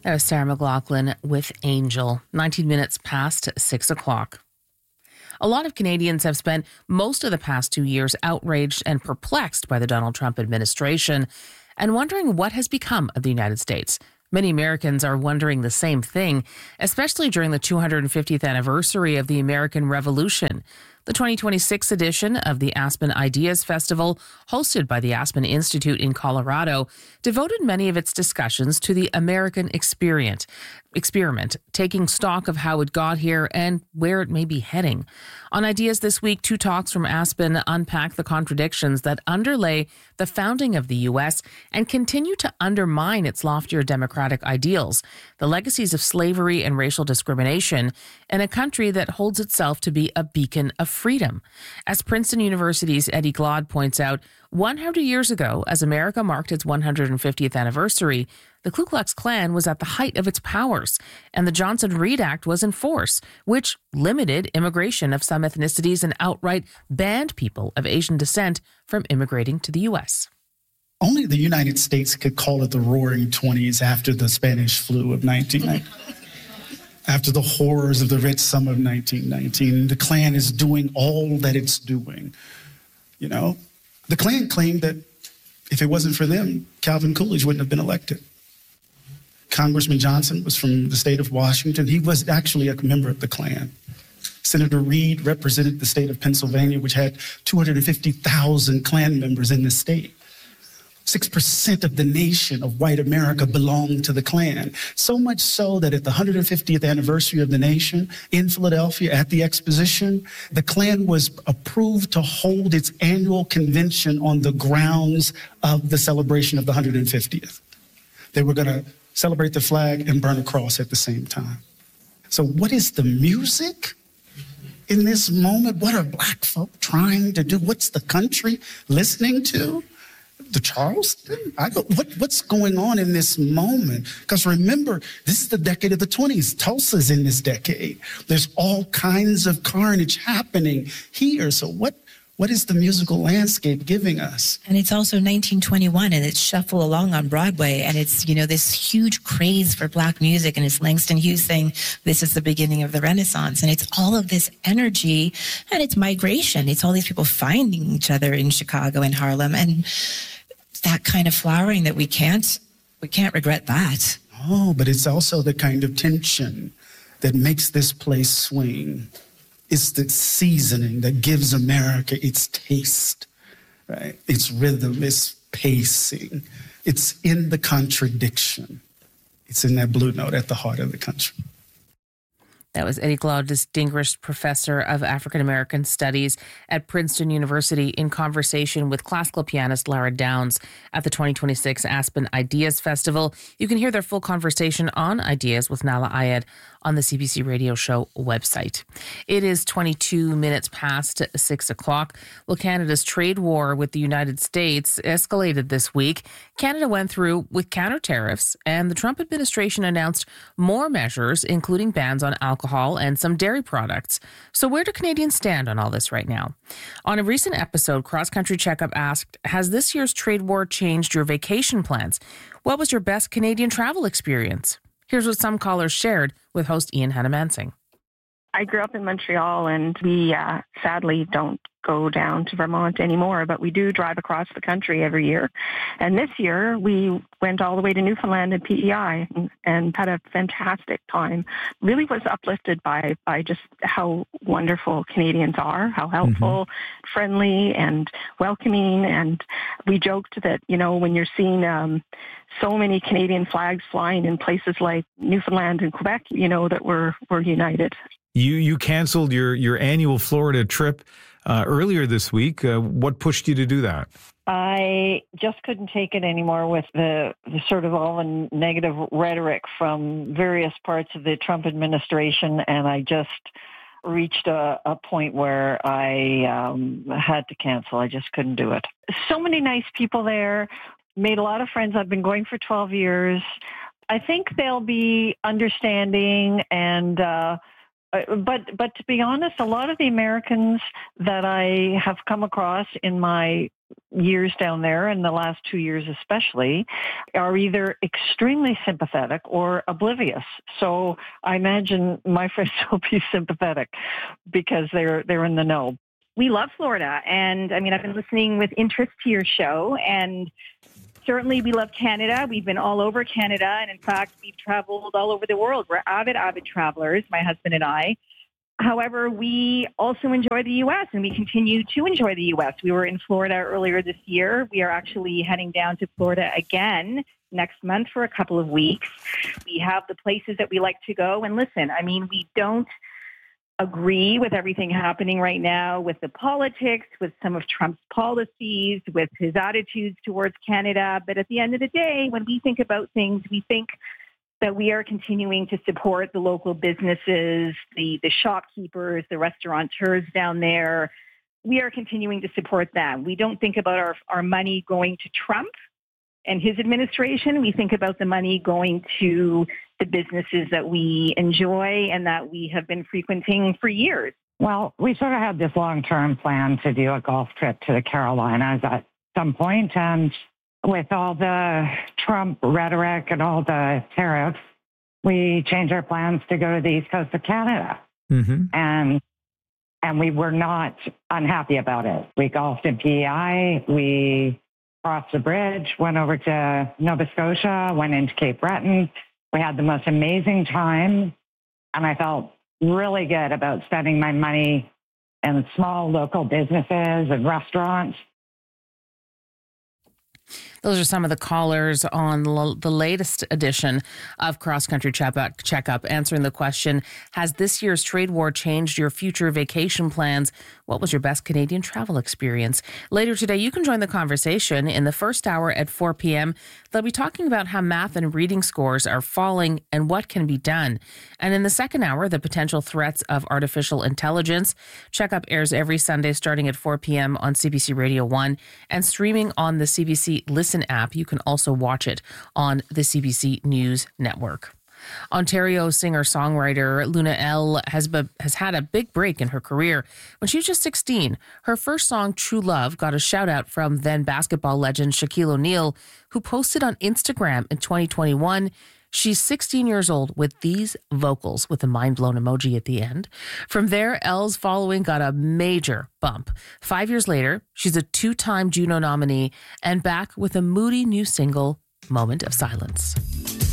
That was Sarah McLachlan with Angel, 19 minutes past 6 o'clock. A lot of Canadians have spent most of the past 2 years outraged and perplexed by the Donald Trump administration and wondering what has become of the United States. Many Americans are wondering the same thing, especially during the 250th anniversary of the American Revolution. The 2026 edition of the Aspen Ideas Festival, hosted by the Aspen Institute in Colorado, devoted many of its discussions to the American experiment, taking stock of how it got here and where it may be heading. On Ideas this week, two talks from Aspen unpack the contradictions that underlay the founding of the U.S. and continue to undermine its loftier democratic ideals, the legacies of slavery and racial discrimination, in a country that holds itself to be a beacon of freedom. As Princeton University's Eddie Glaude points out, 100 years ago, as America marked its 150th anniversary, the Ku Klux Klan was at the height of its powers, and the Johnson-Reed Act was in force, which limited immigration of some ethnicities and outright banned people of Asian descent from immigrating to the U.S. Only the United States could call it the Roaring Twenties after the Spanish flu of 1990. After the horrors of the Red Summer of 1919, the Klan is doing all that it's doing. You know, the Klan claimed that if it wasn't for them, Calvin Coolidge wouldn't have been elected. Congressman Johnson was from the state of Washington. He was actually a member of the Klan. Senator Reed represented the state of Pennsylvania, which had 250,000 Klan members in the state. 6% of the nation of white America belonged to the Klan. So much so that at the 150th anniversary of the nation in Philadelphia at the Exposition, the Klan was approved to hold its annual convention on the grounds of the celebration of the 150th. They were going to celebrate the flag and burn a cross at the same time. So what is the music in this moment? What are Black folk trying to do? What's the country listening to? The Charleston? What's going on in this moment? Because remember, this is the decade of the 20s. Tulsa's in this decade. There's all kinds of carnage happening here. So what is the musical landscape giving us? And it's also 1921, and it's Shuffle Along on Broadway, and it's, you know, this huge craze for Black music, and it's Langston Hughes saying, this is the beginning of the Renaissance, and it's all of this energy, and it's migration. It's all these people finding each other in Chicago and Harlem, and that kind of flowering that we can't regret that. Oh, but it's also the kind of tension that makes this place swing. It's the seasoning that gives America its taste, right? Its rhythm, its pacing. It's in the contradiction. It's in that blue note at the heart of the country. That was Eddie Glaude, Distinguished Professor of African American Studies at Princeton University, in conversation with classical pianist Lara Downs at the 2026 Aspen Ideas Festival. You can hear their full conversation on Ideas with Nahlah Ayed on the CBC Radio Show website. It is 22 minutes past 6 o'clock. Well, Canada's trade war with the United States escalated this week. Canada went through with counter tariffs, and the Trump administration announced more measures, including bans on alcohol and some dairy products. So where do Canadians stand on all this right now? On a recent episode, Cross Country Checkup asked, has this year's trade war changed your vacation plans? What was your best Canadian travel experience? Here's what some callers shared with host Ian Hannah-Mansing. I grew up in Montreal, and we sadly don't go down to Vermont anymore, but we do drive across the country every year. And this year, we went all the way to Newfoundland and PEI and had a fantastic time. Really was uplifted by just how wonderful Canadians are, how helpful, friendly, and welcoming. And we joked that, you know, when you're seeing so many Canadian flags flying in places like Newfoundland and Quebec, you know that we're united. You canceled your annual Florida trip earlier this week. What pushed you to do that? I just couldn't take it anymore with the sort of all the negative rhetoric from various parts of the Trump administration, and I just reached a point where I had to cancel. I just couldn't do it. So many nice people there, made a lot of friends. I've been going for 12 years. I think they'll be understanding and but to be honest, a lot of the Americans that I have come across in my years down there, and the last 2 years especially, are either extremely sympathetic or oblivious. So I imagine my friends will be sympathetic because they're in the know. We love Florida, and I mean, I've been listening with interest to your show, and certainly we love Canada. We've been all over Canada, and in fact, we've traveled all over the world. We're avid travelers, my husband and I. However, we also enjoy the U.S., and we continue to enjoy the U.S. We were in Florida earlier this year. We are actually heading down to Florida again next month for a couple of weeks. We have the places that we like to go, and listen, I mean, we don't agree with everything happening right now, with the politics, with some of Trump's policies, with his attitudes towards Canada. But at the end of the day, when we think about things, we think that we are continuing to support the local businesses, the shopkeepers, the restaurateurs down there. We are continuing to support them. We don't think about our money going to Trump and his administration. We think about the money going to the businesses that we enjoy and that we have been frequenting for years. Well, we sort of had this long-term plan to do a golf trip to the Carolinas at some point, and with all the Trump rhetoric and all the tariffs, we changed our plans to go to the east coast of Canada. Mm-hmm. And we were not unhappy about it. We golfed in PEI, we crossed the bridge, went over to Nova Scotia, went into Cape Breton. We had the most amazing time, and I felt really good about spending my money in small local businesses and restaurants. Those are some of the callers on the latest edition of Cross Country Checkup, answering the question, has this year's trade war changed your future vacation plans? What was your best Canadian travel experience? Later today, you can join the conversation. In the first hour at 4 p.m., they'll be talking about how math and reading scores are falling and what can be done. And in the second hour, the potential threats of artificial intelligence. Checkup airs every Sunday starting at 4 p.m. on CBC Radio 1 and streaming on the CBC Listen app. You can also watch it on the CBC News Network. Ontario singer-songwriter Luna L has had a big break in her career. When she was just 16, her first song, True Love, got a shout-out from then basketball legend Shaquille O'Neal, who posted on Instagram in 2021, she's 16 years old with these vocals, with a mind-blown emoji at the end. From there, Elle's following got a major bump. 5 years later, she's a 2-time Juno nominee and back with a moody new single, Moment of Silence.